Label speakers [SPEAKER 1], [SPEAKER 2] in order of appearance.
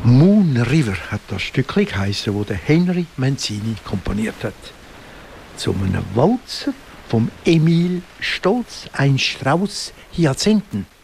[SPEAKER 1] Moon River hat das Stückchen geheissen, das der Henry Mancini komponiert hat. Zu einem Walzer vom Emil Stolz, ein Strauß Hyazinthen.